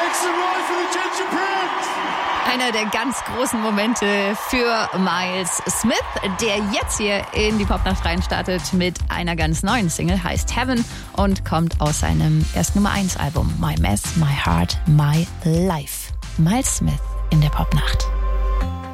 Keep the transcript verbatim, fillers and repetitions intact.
makes the ride for the Ginger Prince. Einer der ganz großen Momente für Miles Smith, der jetzt hier in die Popnacht reinstartet mit einer ganz neuen Single, heißt Heaven und kommt aus seinem ersten Nummer eins Album My Mess, My Heart, My Life. Miles Smith in der Popnacht.